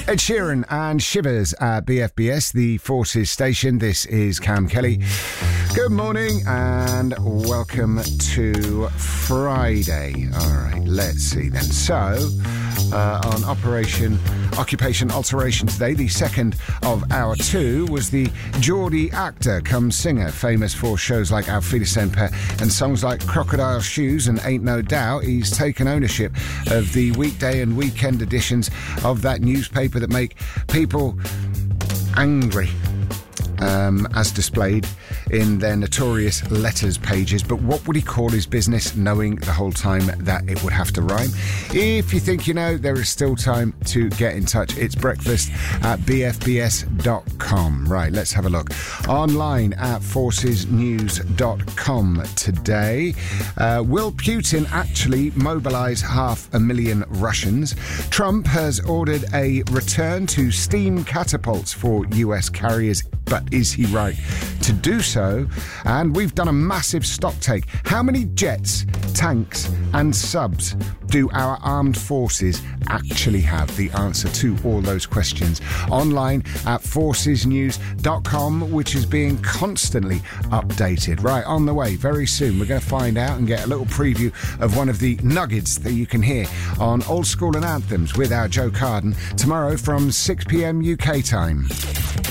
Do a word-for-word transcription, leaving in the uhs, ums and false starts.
Ed Sheeran and Shivers at B F B S, the Forces station. This is Cam Kelly. Good morning and welcome to Friday. All right, let's see then. So, uh, on Operation Occupation Alteration today, the second of our two, was the Geordie actor come singer, famous for shows like Auf Wiedersehen and songs like Crocodile Shoes and Ain't No Doubt. He's taken ownership of the weekday and weekend editions of that newspaper that make people angry, um, as displayed in their notorious letters pages. But what would he call his business, knowing the whole time that it would have to rhyme? If you think you know, there is still time to get in touch. It's breakfast at b f b s dot com. Right, let's have a look. Online at forces news dot com today. Uh, will Putin actually mobilise half a million Russians? Trump has ordered a return to steam catapults for U S carriers, but is he right to do so? And we've done a massive stock take. How many jets, tanks and subs do our armed forces actually have? The answer to all those questions online at forces news dot com, which is being constantly updated. Right, on the way very soon, we're going to find out and get a little preview of one of the nuggets that you can hear on Old School and Anthems with our Joe Carden tomorrow from six p.m. U K time.